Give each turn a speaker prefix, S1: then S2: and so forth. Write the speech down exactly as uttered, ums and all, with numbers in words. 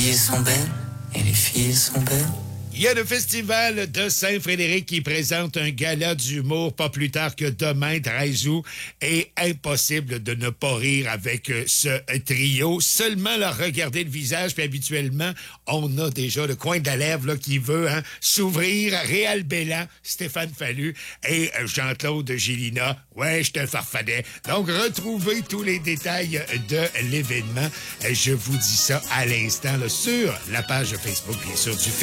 S1: filles sont belles et les filles sont belles.
S2: Il y a le Festival de Saint-Frédéric qui présente un gala d'humour pas plus tard que demain, treize août. Et impossible de ne pas rire avec ce trio. Seulement leur regarder le visage, puis habituellement, on a déjà le coin de la lèvre là, qui veut hein, s'ouvrir. Réal Bélan, Stéphane Fallu et Jean-Claude Gélina. Ouais, je te farfadais. Donc, retrouvez tous les détails de l'événement. Je vous dis ça à l'instant là, sur la page Facebook, bien sûr, du Festival.